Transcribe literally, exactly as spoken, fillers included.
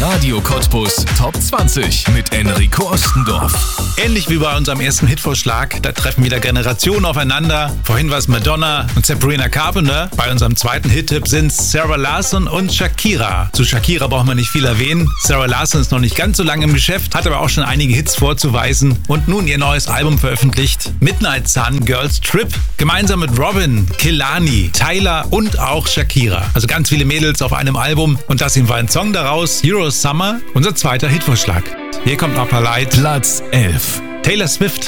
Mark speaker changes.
Speaker 1: Radio Cottbus Top zwanzig mit Enrico Ostendorf.
Speaker 2: Ähnlich wie bei unserem ersten Hitvorschlag, da treffen wieder Generationen aufeinander. Vorhin war es Madonna und Sabrina Carpenter. Bei unserem zweiten Hit-Tipp sind Sarah Larsson und Shakira. Zu Shakira braucht man nicht viel erwähnen. Sarah Larsson ist noch nicht ganz so lange im Geschäft, hat aber auch schon einige Hits vorzuweisen und nun ihr neues Album veröffentlicht. Midnight Sun Girls Trip. Gemeinsam mit Robin, Kehlani, Tyler und auch Shakira. Also ganz viele Mädels auf einem Album. Und das hier war ein Song daraus, Euro Summer, unser zweiter Hitvorschlag. Hier kommt noch ein paar Light.
Speaker 1: Platz elf.
Speaker 2: Taylor Swift.